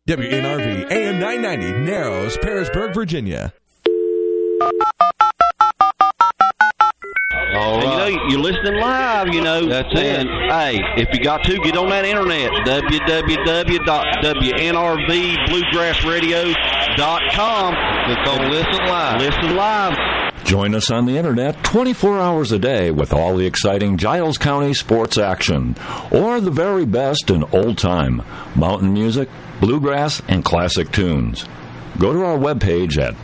WNRV AM 990, Narrows, Pearisburg, Virginia. All right. You're listening live, That's it. Hey, if you got to, get on that internet, www.WNRVBluegrassradio.com. Click on Listen Live. Listen live. Join us on the internet 24 hours a day with all the exciting Giles County sports action, or the very best in old-time mountain music, bluegrass, and classic tunes. Go to our webpage at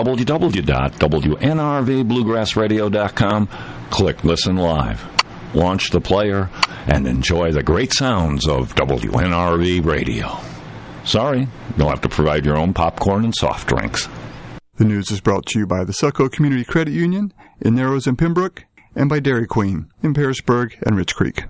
www.WNRVBluegrassradio.com, click Listen Live, launch the player, and enjoy the great sounds of WNRV Radio. Sorry, you'll have to provide your own popcorn and soft drinks. The news is brought to you by the Selco Community Credit Union in Narrows and Pembroke, and by Dairy Queen in Pearisburg and Rich Creek.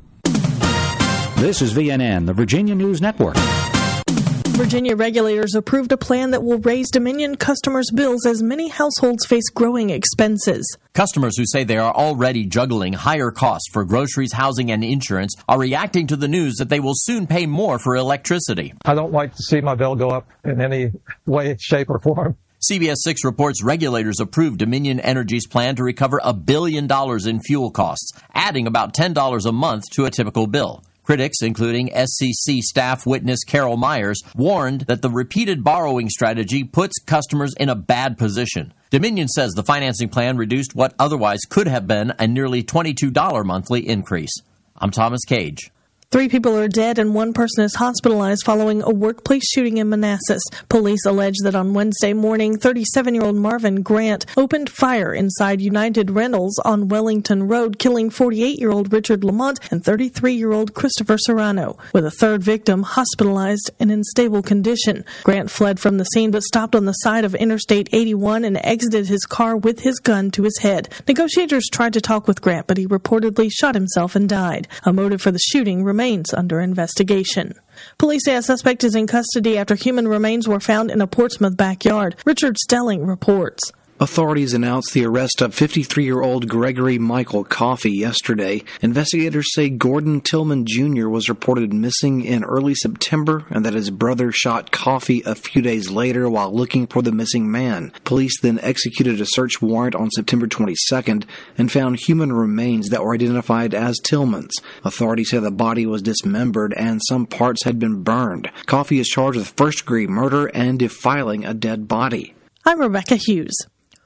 This is VNN, the Virginia News Network. Virginia regulators approved a plan that will raise Dominion customers' bills as many households face growing expenses. Customers who say they are already juggling higher costs for groceries, housing, and insurance are reacting to the news that they will soon pay more for electricity. I don't like to see my bill go up in any way, shape, or form. CBS 6 reports regulators approved Dominion Energy's plan to recover $1 billion in fuel costs, adding about $10 a month to a typical bill. Critics, including SCC staff witness Carol Myers, warned that the repeated borrowing strategy puts customers in a bad position. Dominion says the financing plan reduced what otherwise could have been a nearly $22 monthly increase. I'm Thomas Cage. 3 people are dead and 1 person is hospitalized following a workplace shooting in Manassas. Police allege that on Wednesday morning, 37-year-old Marvin Grant opened fire inside United Rentals on Wellington Road, killing 48-year-old Richard Lamont and 33-year-old Christopher Serrano, with a third victim hospitalized in unstable condition. Grant fled from the scene but stopped on the side of Interstate 81 and exited his car with his gun to his head. Negotiators tried to talk with Grant, but he reportedly shot himself and died. A motive for the shooting remains under investigation. Police say a suspect is in custody after human remains were found in a Portsmouth backyard. Richard Stelling reports. Authorities announced the arrest of 53-year-old Gregory Michael Coffey yesterday. Investigators say Gordon Tillman Jr. was reported missing in early September and that his brother shot Coffey a few days later while looking for the missing man. Police then executed a search warrant on September 22nd and found human remains that were identified as Tillman's. Authorities say the body was dismembered and some parts had been burned. Coffey is charged with first-degree murder and defiling a dead body. I'm Rebecca Hughes.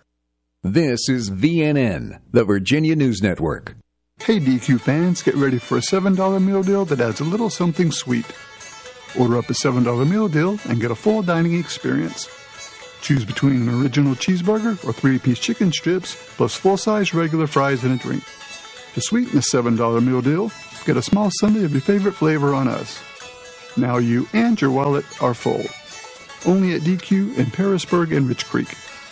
This is VNN, the Virginia News Network. Hey DQ fans, get ready for a $7 meal deal that adds a little something sweet. Order up a $7 meal deal and get a full dining experience. Choose between an original cheeseburger or 3-piece chicken strips, plus full-size regular fries and a drink. To sweeten the $7 meal deal, get a small sundae of your favorite flavor on us. Now you and your wallet are full. Only at DQ in Pearisburg and Rich Creek.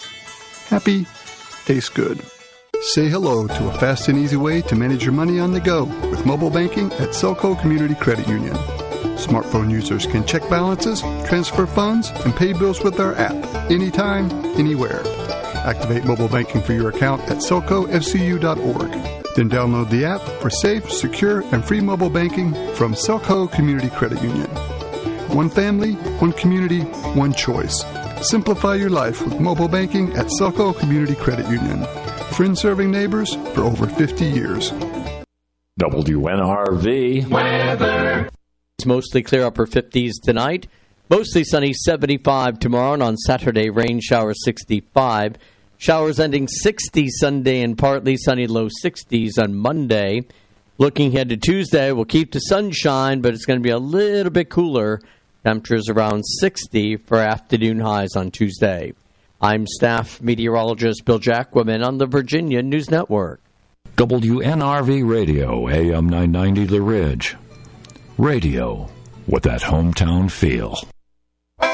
Happy, tastes good. Say hello to a fast and easy way to manage your money on the go with mobile banking at Selco Community Credit Union. Smartphone users can check balances, transfer funds, and pay bills with our app anytime, anywhere. Activate mobile banking for your account at selcofcu.org. Then download the app for safe, secure, and free mobile banking from Selco Community Credit Union. One family, one community, one choice. Simplify your life with mobile banking at Selco Community Credit Union. Friends serving neighbors for over 50 years. WNRV weather. It's mostly clear, upper 50s tonight. Mostly sunny, 75 tomorrow, and on Saturday, rain showers 65. Showers ending 60 Sunday and partly sunny, low 60s on Monday. Looking ahead to Tuesday, we'll keep the sunshine, but it's going to be a little bit cooler. Temperatures around 60 for afternoon highs on Tuesday. I'm staff meteorologist Bill Jacquemin on the Virginia News Network. WNRV Radio, AM 990 The Ridge. Radio with that hometown feel.